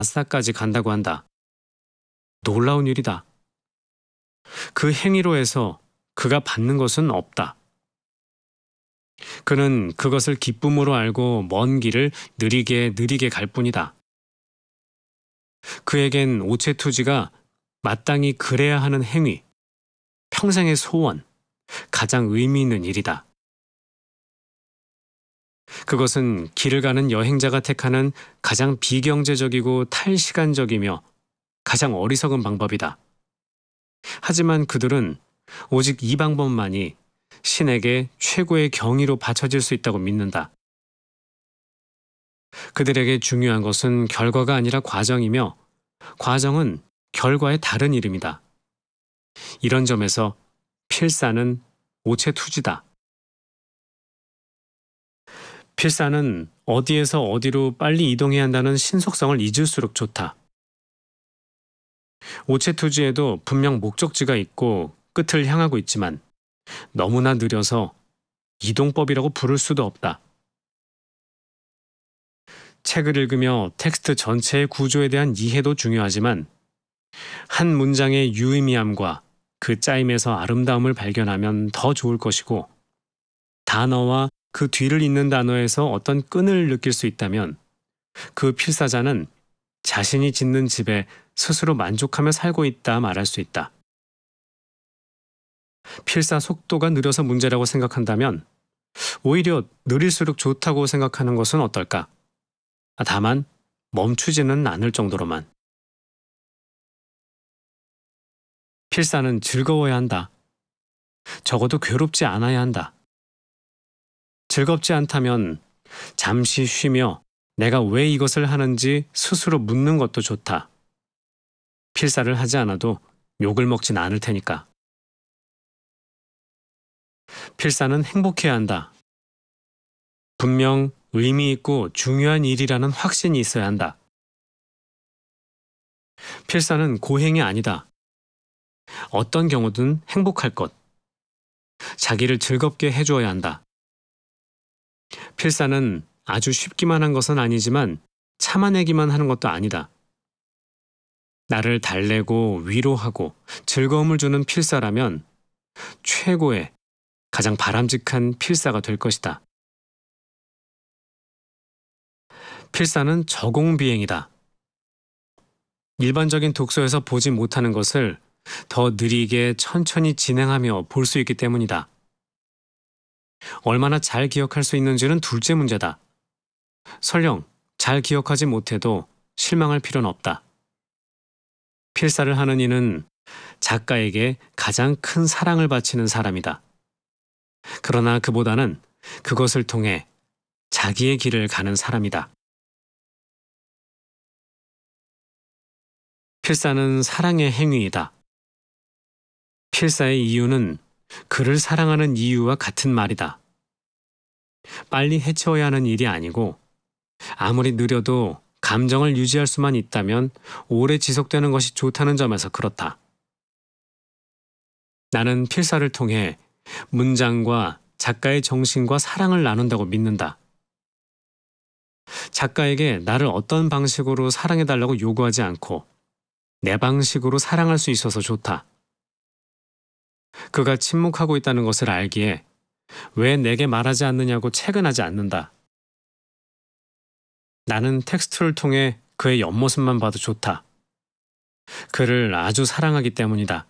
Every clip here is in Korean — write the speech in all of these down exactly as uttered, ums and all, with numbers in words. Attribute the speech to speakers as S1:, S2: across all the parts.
S1: 나사까지 간다고 한다. 놀라운 일이다. 그 행위로 해서 그가 받는 것은 없다. 그는 그것을 기쁨으로 알고 먼 길을 느리게 느리게 갈 뿐이다. 그에겐 오체투지가 마땅히 그래야 하는 행위, 평생의 소원, 가장 의미 있는 일이다. 그것은 길을 가는 여행자가 택하는 가장 비경제적이고 탈시간적이며 가장 어리석은 방법이다. 하지만 그들은 오직 이 방법만이 신에게 최고의 경의로 바쳐질 수 있다고 믿는다. 그들에게 중요한 것은 결과가 아니라 과정이며 과정은 결과의 다른 이름이다. 이런 점에서 필사는 오체투지다. 필사는 어디에서 어디로 빨리 이동해야 한다는 신속성을 잊을수록 좋다. 오체투지에도 분명 목적지가 있고 끝을 향하고 있지만 너무나 느려서 이동법이라고 부를 수도 없다. 책을 읽으며 텍스트 전체의 구조에 대한 이해도 중요하지만 한 문장의 유의미함과 그 짜임에서 아름다움을 발견하면 더 좋을 것이고 단어와 그 뒤를 잇는 단어에서 어떤 끈을 느낄 수 있다면 그 필사자는 자신이 짓는 집에 스스로 만족하며 살고 있다 말할 수 있다. 필사 속도가 느려서 문제라고 생각한다면 오히려 느릴수록 좋다고 생각하는 것은 어떨까? 다만 멈추지는 않을 정도로만. 필사는 즐거워야 한다. 적어도 괴롭지 않아야 한다. 즐겁지 않다면 잠시 쉬며 내가 왜 이것을 하는지 스스로 묻는 것도 좋다. 필사를 하지 않아도 욕을 먹진 않을 테니까. 필사는 행복해야 한다. 분명 의미 있고 중요한 일이라는 확신이 있어야 한다. 필사는 고행이 아니다. 어떤 경우든 행복할 것. 자기를 즐겁게 해주어야 한다. 필사는 아주 쉽기만 한 것은 아니지만 참아내기만 하는 것도 아니다. 나를 달래고 위로하고 즐거움을 주는 필사라면 최고의 가장 바람직한 필사가 될 것이다. 필사는 저공비행이다. 일반적인 독서에서 보지 못하는 것을 더 느리게 천천히 진행하며 볼 수 있기 때문이다. 얼마나 잘 기억할 수 있는지는 둘째 문제다. 설령 잘 기억하지 못해도 실망할 필요는 없다. 필사를 하는 이는 작가에게 가장 큰 사랑을 바치는 사람이다. 그러나 그보다는 그것을 통해 자기의 길을 가는 사람이다. 필사는 사랑의 행위이다. 필사의 이유는 그를 사랑하는 이유와 같은 말이다. 빨리 해치워야 하는 일이 아니고 아무리 느려도 감정을 유지할 수만 있다면 오래 지속되는 것이 좋다는 점에서 그렇다. 나는 필사를 통해 문장과 작가의 정신과 사랑을 나눈다고 믿는다. 작가에게 나를 어떤 방식으로 사랑해달라고 요구하지 않고 내 방식으로 사랑할 수 있어서 좋다. 그가 침묵하고 있다는 것을 알기에 왜 내게 말하지 않느냐고 채근하지 않는다. 나는 텍스트를 통해 그의 옆모습만 봐도 좋다. 그를 아주 사랑하기 때문이다.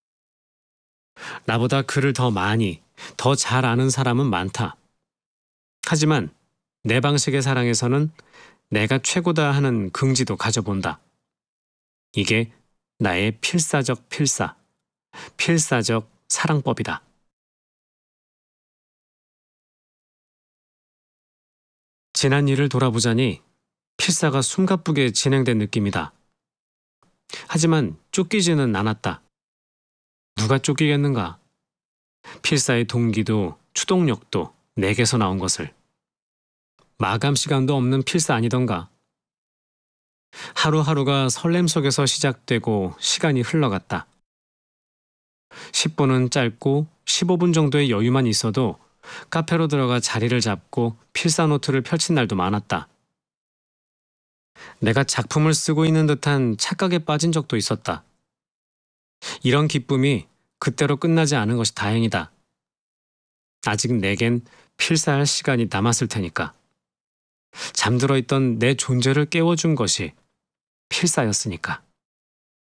S1: 나보다 그를 더 많이, 더 잘 아는 사람은 많다. 하지만 내 방식의 사랑에서는 내가 최고다 하는 긍지도 가져본다. 이게 나의 필사적 필사, 필사적 사랑법이다. 지난 일을 돌아보자니 필사가 숨가쁘게 진행된 느낌이다. 하지만 쫓기지는 않았다. 누가 쫓기겠는가? 필사의 동기도 추동력도 내게서 나온 것을. 마감 시간도 없는 필사 아니던가. 하루하루가 설렘 속에서 시작되고 시간이 흘러갔다. 십 분은 짧고 십오 분 정도의 여유만 있어도 카페로 들어가 자리를 잡고 필사 노트를 펼친 날도 많았다. 내가 작품을 쓰고 있는 듯한 착각에 빠진 적도 있었다. 이런 기쁨이 그때로 끝나지 않은 것이 다행이다. 아직 내겐 필사할 시간이 남았을 테니까. 잠들어 있던 내 존재를 깨워준 것이 필사였으니까.